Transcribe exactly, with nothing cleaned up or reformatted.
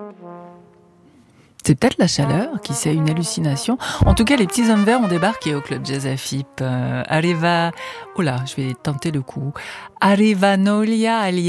C'est peut-être la chaleur, qui c'est une hallucination. En tout cas, les petits hommes verts ont débarqué au club Jazz Afip. Euh, Arriva, oh là, je vais tenter le coup. Arriva Nolia